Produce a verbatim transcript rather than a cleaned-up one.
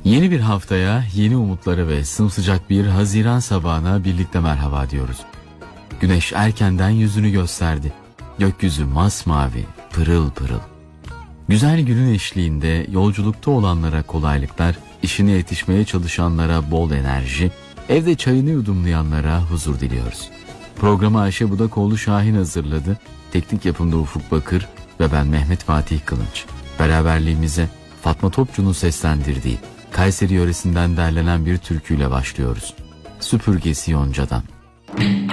Yeni bir haftaya, yeni umutlara ve sımsıcak bir Haziran sabahına birlikte merhaba diyoruz. Güneş erkenden yüzünü gösterdi. Gökyüzü masmavi, pırıl pırıl. Güzel günün eşliğinde yolculukta olanlara kolaylıklar, işine yetişmeye çalışanlara bol enerji, evde çayını yudumlayanlara huzur diliyoruz. Programı Ayşe Budakoğlu Şahin hazırladı. Teknik yapımda Ufuk Bakır ve ben Mehmet Fatih Kılınç. Beraberliğimize Fatma Topçu'nun seslendirdiği Kayseri yöresinden derlenen bir türküyle başlıyoruz. Süpürgesi Yonca'dan.